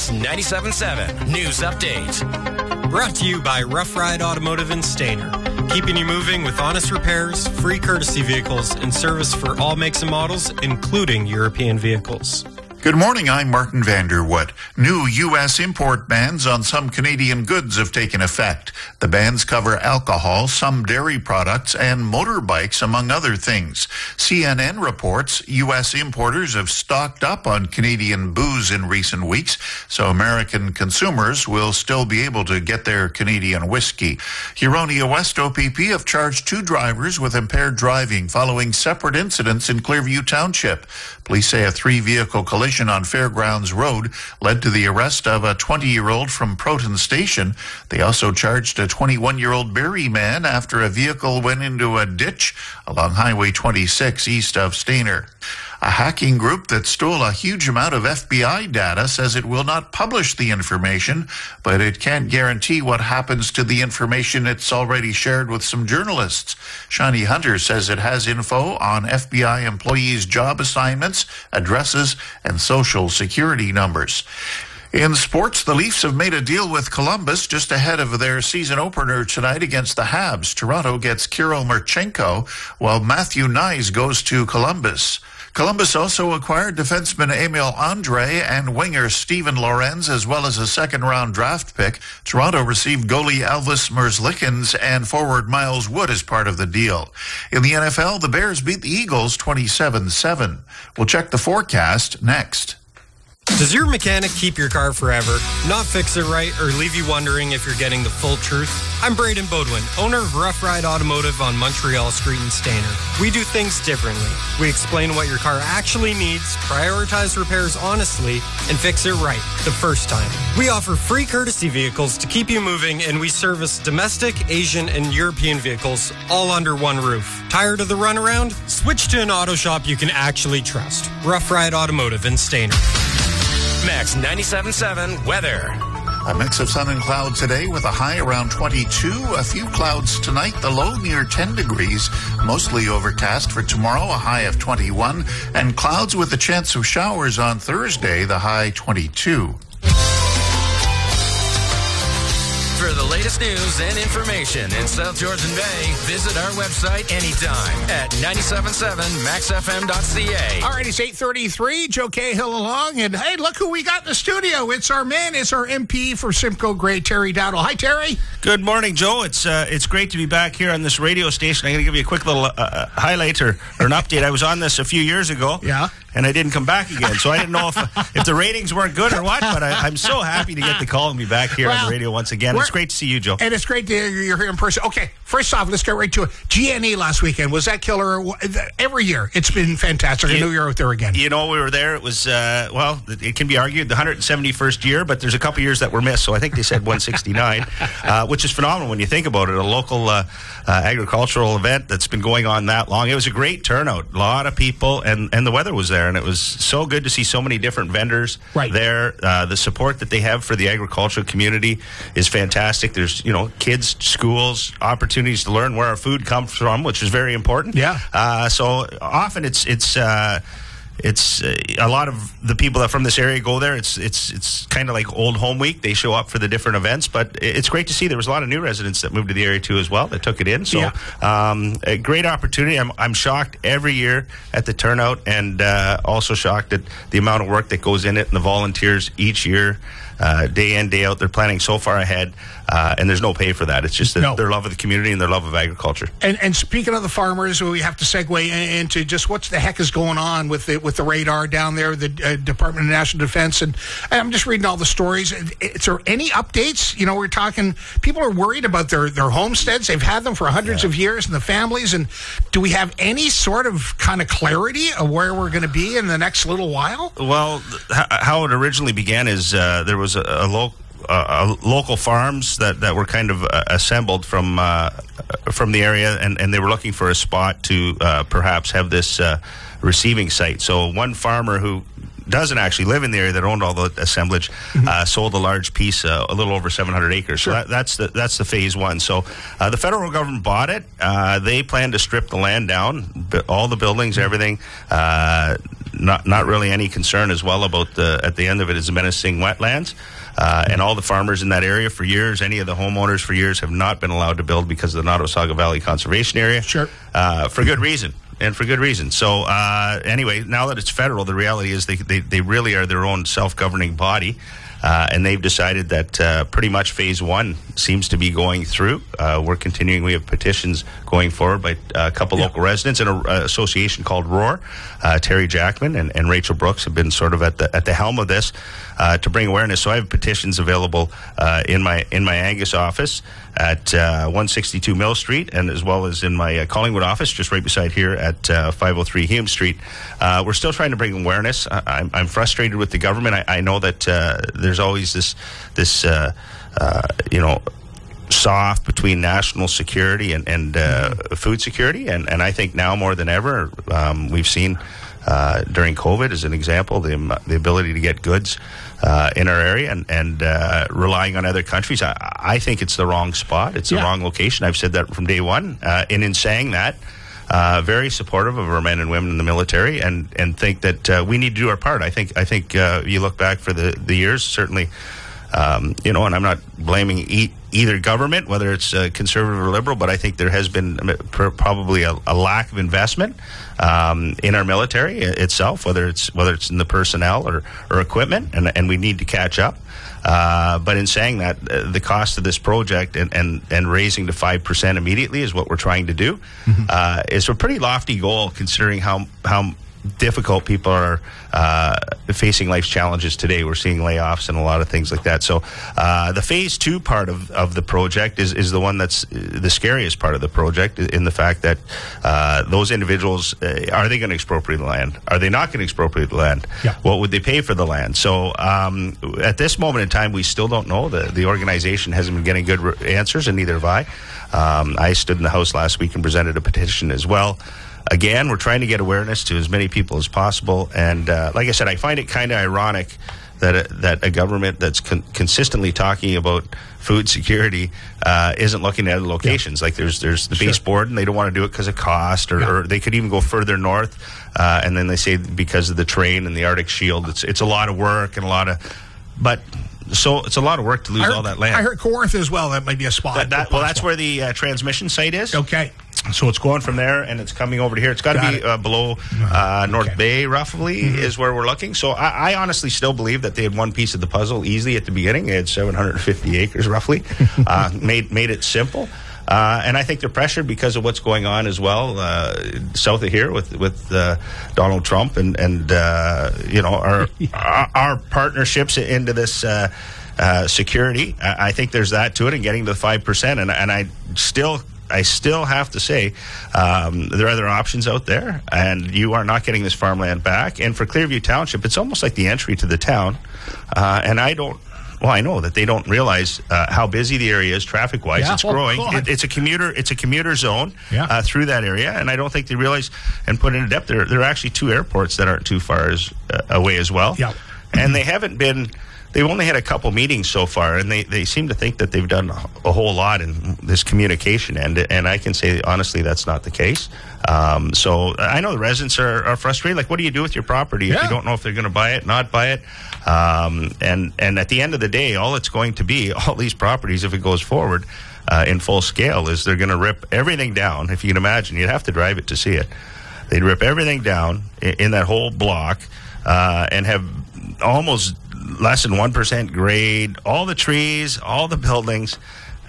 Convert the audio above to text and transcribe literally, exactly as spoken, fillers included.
Max ninety-seven point seven News Update. Brought to you by Rough Ride Automotive in Stayner. Keeping you moving with honest repairs, free courtesy vehicles, and service for all makes and models, including European vehicles. Good morning, I'm Martin Vanderwood. New U S import bans on some Canadian goods have taken effect. The bans cover alcohol, some dairy products, and motorbikes, among other things. C N N reports U S importers have stocked up on Canadian booze in recent weeks, so American consumers will still be able to get their Canadian whiskey. Huronia West O P P have charged two drivers with impaired driving following separate incidents in Clearview Township. Police say a three-vehicle collision on Fairgrounds Road led to the arrest of a twenty-year-old from Proton Station. They also charged a twenty-one-year-old Barrie man after a vehicle went into a ditch along Highway twenty-six east of Stayner. A hacking group that stole a huge amount of F B I data says it will not publish the information, but it can't guarantee what happens to the information it's already shared with some journalists. Shani Hunter says it has info on F B I employees' job assignments, addresses, and social security numbers. In sports, the Leafs have made a deal with Columbus just ahead of their season opener tonight against the Habs. Toronto gets Kirill Marchenko, while Matthew Nyes goes to Columbus. Columbus also acquired defenseman Emil Andre and winger Steven Lorenz, as well as a second-round draft pick. Toronto received goalie Elvis Merzlikins and forward Miles Wood as part of the deal. In the N F L, the Bears beat the Eagles twenty-seven seven. We'll check the forecast next. Does your mechanic keep your car forever, not fix it right, or leave you wondering if you're getting the full truth? I'm Braden Bodwin, owner of Rough Ride Automotive on Montreal Street in Stayner. We do things differently. We explain what your car actually needs, prioritize repairs honestly, and fix it right the first time. We offer free courtesy vehicles to keep you moving, and we service domestic, Asian, and European vehicles all under one roof. Tired of the runaround? Switch to an auto shop you can actually trust. Rough Ride Automotive in Stayner. Max ninety-seven point seven weather. A mix of sun and cloud today with a high around twenty-two. A few clouds tonight, the low near ten degrees. Mostly overcast for tomorrow, a high of twenty-one. And clouds with a chance of showers on Thursday, the high twenty-two. For the latest news and information in South Georgian Bay, visit our website anytime at ninety-seven point seven max f m dot c a. All right, it's eight thirty-three. Joe Cahill along. And, hey, look who we got in the studio. It's our man. It's our M P for Simcoe Grey, Terry Dowdle. Hi, Terry. Good morning, Joe. It's uh, it's great to be back here on this radio station. I'm going to give you a quick little uh, highlight or, or an update. I was on this a few years ago. Yeah. And I didn't come back again, so I didn't know if if the ratings weren't good or what, but I, I'm so happy to get the call and be back here well, on the radio once again. It's great to see you, Joe. And it's great to hear you're here in person. Okay, first off, let's get right to it. G N E last weekend, was that killer? Every year, it's been fantastic. I knew you were out there again. You know, we were there. It was, uh, well, it can be argued the one hundred seventy-first year, but there's a couple years that were missed, so I think they said one sixty-nine, uh, which is phenomenal when you think about it. A local uh, uh, agricultural event that's been going on that long. It was a great turnout. A lot of people, and, and the weather was there, and it was so good to see so many different vendors right. there. Uh, the support that they have for the agricultural community is fantastic. There's, you know, kids, schools, opportunities to learn where our food comes from, which is very important. Yeah. Uh, so often it's it's uh, it's uh, a lot of the people that from this area go there. It's it's it's kind of like old home week. They show up for the different events, but it's great to see there was a lot of new residents that moved to the area too as well that took it in. So yeah. um, a great opportunity. I'm I'm shocked every year at the turnout, and uh, also shocked at the amount of work that goes in it and the volunteers each year. Uh, day in, day out, they're planning so far ahead, uh, and there's no pay for that. It's just that no. their love of the community and their love of agriculture. And, and speaking of the farmers, we have to segue into just what the heck is going on with the with the radar down there, the uh, Department of National Defense. And I'm just reading all the stories. Is there any updates? You know, we're talking, people are worried about their, their homesteads. They've had them for hundreds yeah. of years, and the families. And do we have any sort of kind of clarity of where we're going to be in the next little while? Well, th- how it originally began is uh, there was a, a local Uh, uh, local farms that, that were kind of uh, assembled from uh, from the area, and, and they were looking for a spot to uh, perhaps have this uh, receiving site. So one farmer who doesn't actually live in the area that owned all the assemblage mm-hmm. uh, sold a large piece, uh, a little over seven hundred acres. Sure. So that, that's the that's the phase one. So uh, the federal government bought it. Uh, they plan to strip the land down, all the buildings, everything. Uh, not not really any concern as well about the at the end of it is the menacing wetlands. Uh, and all the farmers in that area for years, any of the homeowners for years have not been allowed to build because of the Nottawasaga Valley Conservation Area. Sure. Uh, for good reason. And for good reason. So uh, anyway, now that it's federal, the reality is they, they, they really are their own self-governing body. Uh, and they've decided that uh, pretty much phase one seems to be going through. Uh, we're continuing. We have petitions going forward by a couple yeah. local residents and an association called ROAR. Uh, Terry Jackman and, and Rachel Brooks have been sort of at the at the helm of this uh, to bring awareness. So I have petitions available uh, in my in my Angus office at uh, one sixty-two Mill Street, and as well as in my uh, Collingwood office, just right beside here at uh, five oh three Hume Street. Uh, we're still trying to bring awareness. I, I'm, I'm frustrated with the government. I, I know that uh, there's always this this uh, uh, you know soft between national security and, and uh, mm-hmm. food security, and, and I think now more than ever um, we've seen uh, during COVID as an example the the ability to get goods uh, in our area and, and uh, relying on other countries. I, I think it's the wrong spot. It's yeah. the wrong location. I've said that from day one, uh, and in saying that, Uh, very supportive of our men and women in the military, and, and think that uh, we need to do our part. I think I think uh, you look back for the, the years, certainly, um, you know, and I'm not blaming e- either government, whether it's uh, conservative or liberal, but I think there has been pr- probably a, a lack of investment um, in our military itself, whether it's whether it's in the personnel or, or equipment, and, and we need to catch up. Uh, but in saying that, uh, the cost of this project and, and, and raising to five percent immediately is what we're trying to do. Mm-hmm. Uh, it's a pretty lofty goal considering how how difficult people are uh, facing life's challenges today. We're seeing layoffs and a lot of things like that. So uh, the phase two part of, of the project is, is the one that's the scariest part of the project, in the fact that uh, those individuals, uh, are they going to expropriate the land? Are they not going to expropriate the land? Yeah. What would they pay for the land? So um, at this moment in time, we still don't know. The, the organization hasn't been getting good re- answers, and neither have I. Um, I stood in the House last week and presented a petition as well. Again, we're trying to get awareness to as many people as possible, and uh, like I said, I find it kind of ironic that a, that a government that's con- consistently talking about food security uh, isn't looking at other locations. Yeah. Like there's there's the sure. base board, and they don't want to do it because of cost, or, yeah. or they could even go further north, uh, and then they say because of the train and the Arctic Shield, it's it's a lot of work and a lot of, but. So it's a lot of work to lose heard, all that land. I heard Kawartha as well. That might be a spot. That, that, well, that's where the uh, transmission site is. Okay. So it's going from there, and it's coming over to here. It's got to be uh, below uh, North okay. Bay, roughly, mm-hmm. is where we're looking. So I, I honestly still believe that they had one piece of the puzzle easily at the beginning. They had seven hundred fifty acres, roughly. uh, made made it simple. Uh, and I think they're pressured because of what's going on as well uh, south of here with with uh, Donald Trump and and uh, you know our, our our partnerships into this uh, uh, security. I, I think there's that to it, and getting to the five percent. And and I still. I still have to say um, there are other options out there, and you are not getting this farmland back. And for Clearview Township, it's almost like the entry to the town. Uh, and I don't. Well, I know that they don't realize uh, how busy the area is traffic-wise. Yeah, it's well, growing. well, It, it's a commuter. It's a commuter zone yeah. uh, through that area, and I don't think they realize and put into depth. There, there are actually two airports that aren't too far as, uh, away as well, yeah. and they haven't been. They've only had a couple meetings so far, and they, they seem to think that they've done a whole lot in this communication end. And I can say, honestly, that's not the case. Um, so I know the residents are, are frustrated. Like, what do you do with your property if yeah. you don't know if they're going to buy it, not buy it? Um, and, and at the end of the day, all it's going to be, all these properties, if it goes forward uh, in full scale, is they're going to rip everything down. If you can imagine, you'd have to drive it to see it. They'd rip everything down in, in that whole block uh, and have almost less than one percent grade, all the trees, all the buildings,